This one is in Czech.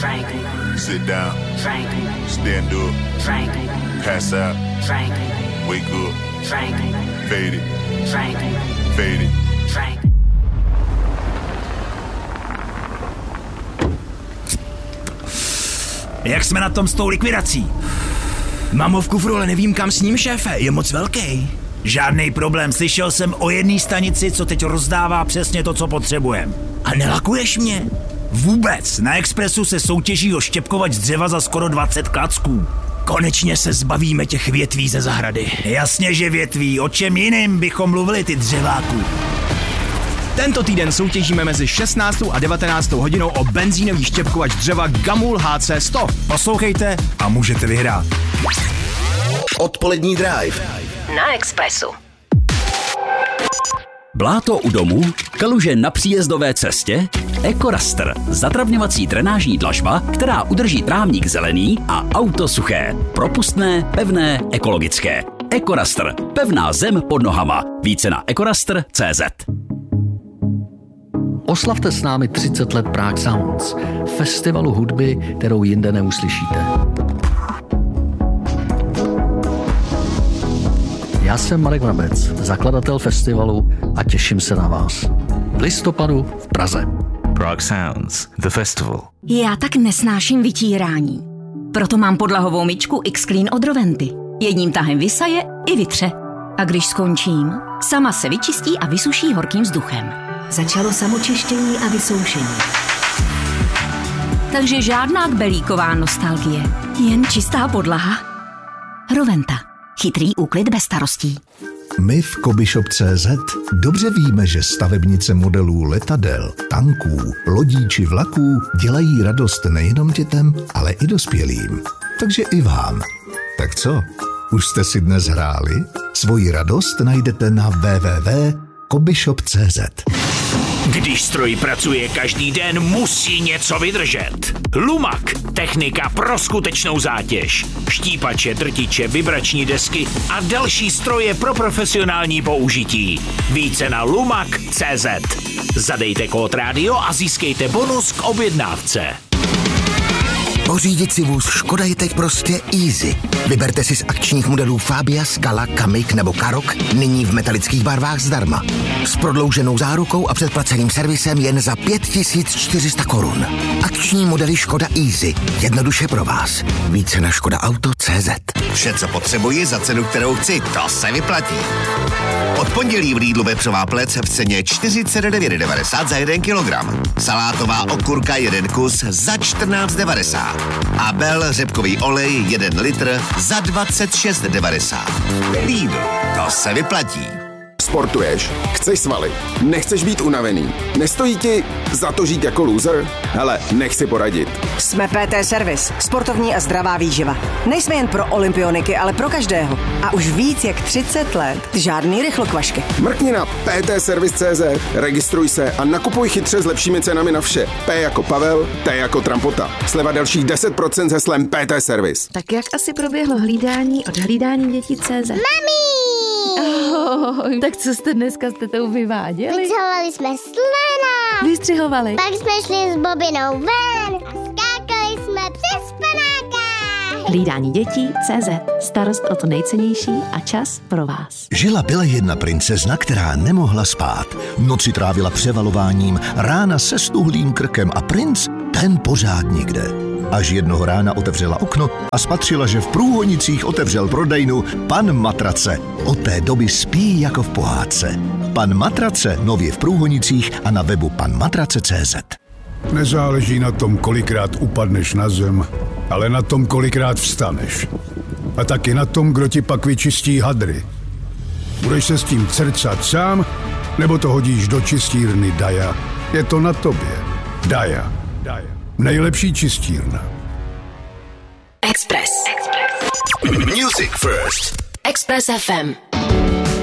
Sit down. Stand up. Pass out. Wake up. Fade it. Fade it. Jak jsme na tom s tou likvidací? Mám ho v kufru, ale nevím kam s ním, šéfe. Je moc velký. Žádný problém, slyšel jsem o jedné stanici, co teď rozdává přesně to, co potřebujeme. A nelakuješ mě? Vůbec, na Expressu se soutěží o štěpkovač dřeva za skoro 20 klacků. Konečně se zbavíme těch větví ze zahrady. Jasně, že větví, o čem jiným bychom mluvili, ty dřeváku. Tento týden soutěžíme mezi 16. a 19. hodinou o benzínový štěpkovač dřeva Gamul HC100. Poslouchejte a můžete vyhrát. Odpolední drive na Expressu. Bláto u domu, kaluže na příjezdové cestě, EcoRaster, zatravňovací drenážní dlažba, která udrží trávník zelený a auto suché, propustné, pevné, ekologické. EcoRaster, pevná zem pod nohama. Více na ecoraster.cz. Oslavte s námi 30 let Prague Sounds, festivalu hudby, kterou jinde neuslyšíte. Já jsem Marek Vrabec, zakladatel festivalu a těším se na vás. V listopadu v Praze. Prague Sounds, the festival. Já tak nesnáším vytírání. Proto mám podlahovou myčku X-Clean od Roventy. Jedním tahem vysaje i vytře. A když skončím, sama se vyčistí a vysuší horkým vzduchem. Začalo samočištění a vysoušení. Takže žádná kbelíková nostalgie, jen čistá podlaha. Roventa. Chytrý úklid bez starostí. My v Kobyshop.cz dobře víme, že stavebnice modelů letadel, tanků, lodí či vlaků dělají radost nejenom dětem, ale i dospělým. Takže i vám. Tak co? Už jste si dnes hráli? Svoji radost najdete na www.kobyshop.cz. Když stroj pracuje každý den, musí něco vydržet. Lumak, technika pro skutečnou zátěž. Štípače, drtiče, vibrační desky a další stroje pro profesionální použití. Více na lumak.cz. Zadejte kód rádio a získejte bonus k objednávce. Pořídit si vůz Škoda je teď prostě easy. Vyberte si z akčních modelů Fabia, Scala, Kamiq nebo Karoq nyní v metalických barvách zdarma. S prodlouženou zárukou a předplaceným servisem jen za 5400 korun. Akční modely Škoda Easy. Jednoduše pro vás. Více na škodaauto.cz. Vše, co potřebuji za cenu, kterou chci, to se vyplatí. Od pondělí v Lidlu vepřová plec v ceně 49,90 za 1 kilogram. Salátová okurka 1 kus za 14,90. A Bel řepkový olej 1 litr za 26,90. Lidl, to se vyplatí. Sportuješ, chceš svaly, nechceš být unavený, nestojí ti za to žít jako loser? Hele, nech si poradit. Jsme PT Servis, sportovní a zdravá výživa. Nejsme jen pro olympioniky, ale pro každého. A už víc jak 30 let žádný rychlokvašky. Mrkni na ptservice.cz, registruj se a nakupuj chytře s lepšími cenami na vše. P jako Pavel, T jako Trampota. Sleva dalších 10% s heslem PT Service. Tak jak asi proběhlo hlídání od hlídání dětí.cz? Mami! Tak co jste dneska s tetou vyváděli? Vystřihovali jsme slona. Vystřihovali. Pak jsme šli s Bobinou ven a skákali jsme přes panáka. Hlídání dětí.cz. Starost o to nejcennější a čas pro vás. Byla jedna princezna, která nemohla spát. Noci trávila převalováním, rána se stuhlým krkem a princ, ten pořád nikde. Až jednoho rána otevřela okno a spatřila, že v Průhonicích otevřel prodejnu Pan Matrace. Od té doby spí jako v pohádce. Pan Matrace nově v Průhonicích a na webu panmatrace.cz. Nezáleží na tom, kolikrát upadneš na zem, ale na tom, kolikrát vstaneš. A taky na tom, kdo ti pak vyčistí hadry. Budeš se s tím crcat sám, nebo to hodíš do čistírny Daja? Je to na tobě. Daja. Nejlepší čistírna. Express. Music First. Express FM.